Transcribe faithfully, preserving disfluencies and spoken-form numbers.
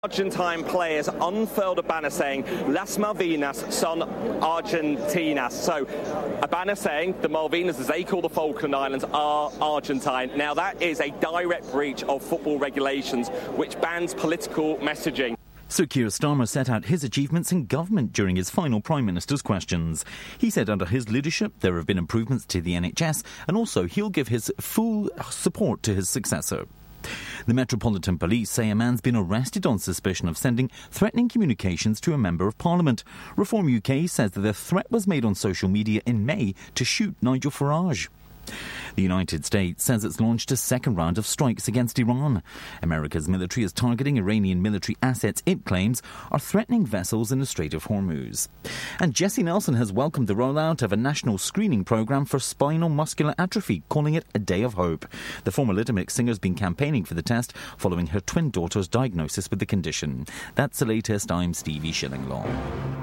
Argentine players unfurled a banner saying Las Malvinas son Argentinas. So a banner saying the Malvinas, as they call the Falkland Islands, are Argentine. Now that is a direct breach of football regulations which bans political messaging. Sir Keir Starmer set out his achievements in government during his final Prime Minister's questions. He said under his leadership there have been improvements to the N H S, and also he'll give his full support to his successor. The Metropolitan Police say a man's been arrested on suspicion of sending threatening communications to a Member of Parliament. Reform U K says that the threat was made on social media in May to shoot Nigel Farage. The United States says it's launched a second round of strikes against Iran. America's military is targeting Iranian military assets it claims are threatening vessels in the Strait of Hormuz. And Jessie Nelson has welcomed the rollout of a national screening programme for spinal muscular atrophy, calling it a day of hope. The former Little Mix singer has been campaigning for the test following her twin daughter's diagnosis with the condition. That's the latest. I'm Stevie Shillinglaw.